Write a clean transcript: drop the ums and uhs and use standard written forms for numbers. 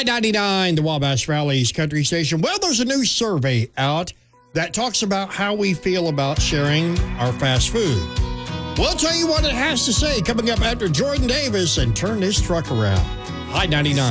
High 99, the Wabash Valley's country station. Well, there's a new survey out that talks about how we feel about sharing our fast food. We'll tell you what it has to say coming up after Jordan Davis and Turn This Truck Around. High 99.